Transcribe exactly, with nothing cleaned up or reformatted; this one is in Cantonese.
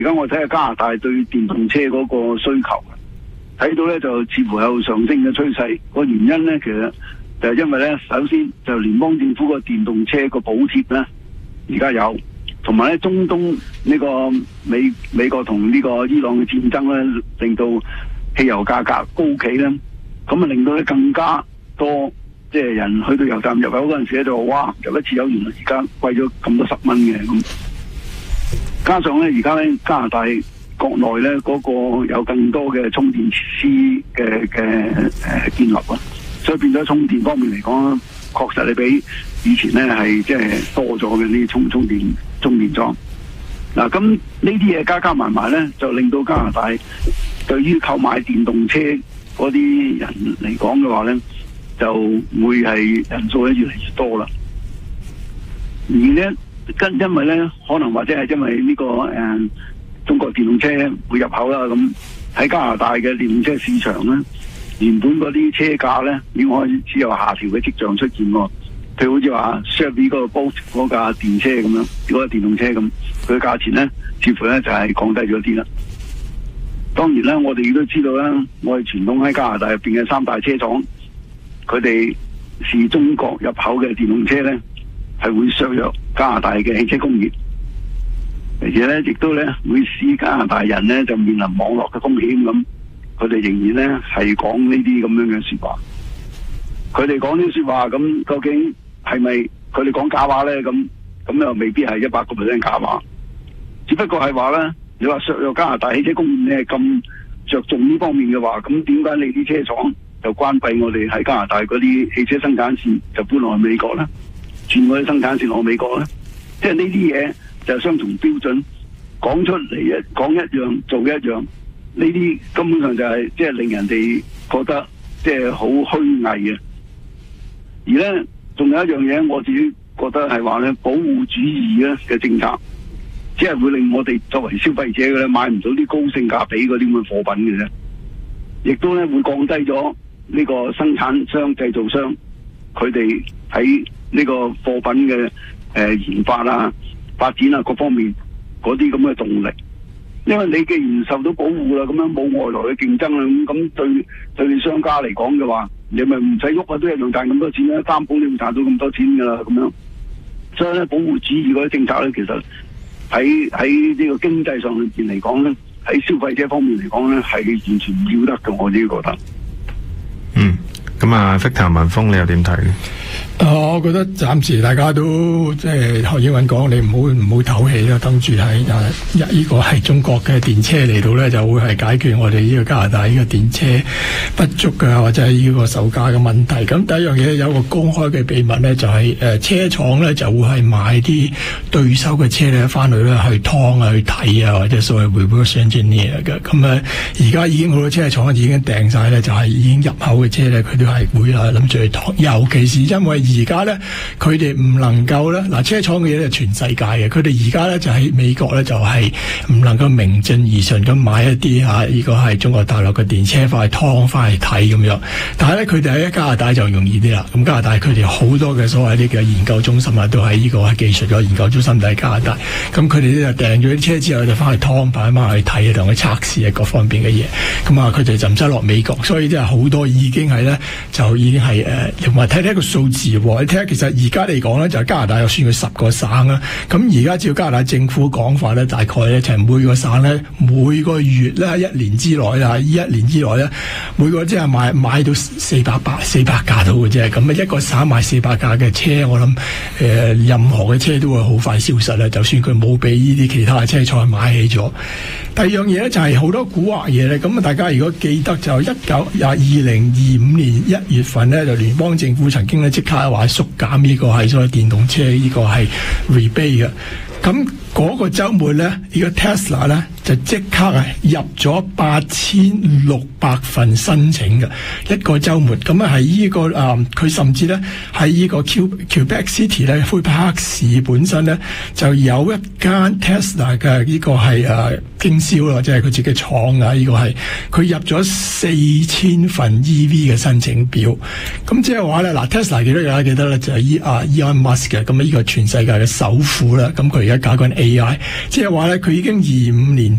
而家我睇下加拿大對電動車嗰個需求，睇到咧就似乎有上升嘅趨勢。個原因咧，其實就係因為咧，首先就聯邦政府個電動車個補貼咧，而家有，同埋咧中東呢個美美國同呢個伊朗嘅戰爭咧，令到汽油價格高企咧，咁啊令到咧更加多即係人去到油站入油嗰陣時咧，就話哇，入一次油原來而家貴咗咁多十蚊嘅咁。加上咧，而家咧加拿大國內咧嗰個有更多嘅充電設施嘅嘅誒建立啊，所以變咗充電方面嚟講，確實你比以前咧係即係多咗嘅呢啲充充電充電樁。嗱，咁呢啲嘢加加埋埋咧，就令到加拿大對於購買電動車嗰啲人嚟講嘅話咧，就會係人數咧越嚟越多啦。而咧跟因為咧，可能或者係因為呢、這個誒、嗯、中國電動車會入口啦，咁喺加拿大嘅電動車市場咧，原本嗰啲車價咧已經開始有下調嘅跡象出現喎。譬如好似話 Chevy 嗰個 Bolt 嗰架電車咁樣，嗰個電動車咁，佢嘅價錢咧似乎咧就係降低咗啲啦。當然啦，我哋亦都知道啦，我哋傳統喺加拿大入邊嘅三大車廠，佢哋是中國入口嘅電動車咧，係會削弱加拿大嘅汽車工業，而且咧亦都咧會使加拿大人咧就面臨網絡嘅風險咁。佢哋仍然咧係講呢啲咁樣嘅說話。佢哋講呢啲說話咁，究竟係咪佢哋講假話咧？咁咁又未必係一百個 percent 假話，只不過係話咧，你話削弱加拿大汽車工業咧咁着重呢方面嘅話，咁點解你啲車廠就關閉我哋喺加拿大嗰啲汽車生產線，就搬落去美國咧？轉嗰啲生產線落美國咧，即係呢啲嘢就係雙重標準，講出嚟一講一樣做一樣，呢啲根本上就係即係令人哋覺得即係好虛偽嘅。而咧仲有一樣嘢，我自己覺得係話咧，保護主義咧嘅政策，只係會令我哋作為消費者嘅咧買唔到啲高性價比嗰啲咁嘅貨品嘅啫，亦都咧會降低咗呢個生產商、製造商佢哋喺呢個貨品嘅誒、呃、研發啊、發展啊各方面嗰啲咁嘅動力，因為你既然受到保護啦，咁樣冇外來嘅競爭啦，咁咁對對你商家嚟講嘅話，你咪唔使喐啊，都一樣賺咁多錢啦，擔保你會賺到咁多錢噶啦，咁樣。所以咧，保護主義嗰啲政策咧，其實喺喺呢個經濟上面嚟講咧，喺消費者方面嚟講咧，係完全唔要得嘅，我自己覺得。 嗯，咁啊 ，Victor 文峰，你又點睇？ 誒、呃，我覺得暫時大家都即係學英文講，你唔好唔好唞氣啦，等住係誒呢個係中國嘅電車嚟到咧，就會係解決我哋呢個加拿大呢個電車不足嘅或者係呢個售價嘅問題。咁第一樣嘢有一個公開嘅秘密咧，就係、是、誒、呃、車廠咧就會係買啲對手嘅車咧翻去咧去劏啊去睇啊，或者所謂 reverse engineer 嘅。咁啊而家已經好多車廠已經訂晒咧，就係、是、已經入口嘅車咧，佢都係會啊諗住去劏，尤其是因為而家咧，佢哋唔能夠咧，嗱車廠嘅嘢係全世界嘅，佢哋而家咧就喺美國咧就係、是、唔能夠名正言順咁買一啲嚇，呢個係中國大陸嘅電車翻去劏翻去睇咁樣。但係咧，佢哋喺加拿大就容易啲啦。咁加拿大佢哋好多嘅所謂啲嘅研究中心啊，都喺呢個技術嘅研究中心都喺加拿大。咁佢哋咧就訂咗啲車之後就翻去劏，翻翻去睇啊，同佢測試啊各方面嘅嘢。咁啊，佢哋就唔使落美國，所以即係好多已經係咧就已經係誒，同埋睇睇個數字。你睇下，其實而家嚟講咧，就係加拿大又算佢十個省啦。咁而家照加拿大政府講法咧，大概咧就係每個省咧每個月咧一年之內啦，呢一年之內咧每個即係買買到四百百四百架到嘅啫。咁啊一個省買四百架嘅車，我諗誒、呃、任何嘅車都會好快消失啦。就算佢冇俾呢啲其他嘅車廠買起咗。第二樣嘢咧就係好多古惑嘢咧。咁啊大家如果記得就一九廿二零二五年一月份咧，就聯邦政府曾經咧即刻話縮減呢個係所謂電動車呢個係 rebate 嘅。咁嗰個週末咧，呢個 Tesla 咧就即刻啊入咗八千六百份申請嘅一個週末。咁啊係呢個啊，佢、呃、甚至咧喺呢個 Quebec City 咧，魁北克市本身咧就有一間 Tesla 嘅呢個係誒經銷咯，即係佢自己廠啊。呢個係佢入咗四千份 E V 嘅申請表。咁即係話咧，嗱 Tesla 記得大家記得咧就係依啊 Elon Musk 嘅。咁啊呢個全世界嘅首富啦。咁佢而家搞緊 A I， 即係話咧佢已經二五年